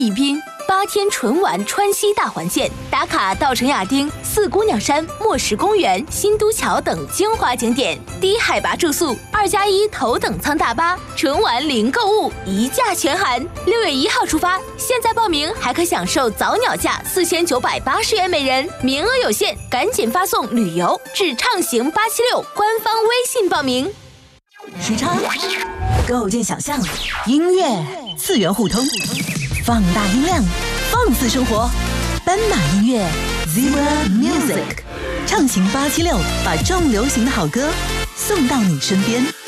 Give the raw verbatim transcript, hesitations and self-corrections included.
宜宾八天纯玩川西大环线，打卡稻城亚丁、四姑娘山、墨石公园、新都桥等精华景点，低海拔住宿，二加一头等舱大巴，纯玩零购物，一价全含。六月一号出发，现在报名还可享受早鸟价四千九百八十元每人，名额有限，赶紧发送旅游至畅行八七六官方微信报名。 时差构建想象，音乐次元互通，放大音量，放肆生活。斑马音乐 Zebra Music 畅行八七六，把重流行的好歌送到你身边。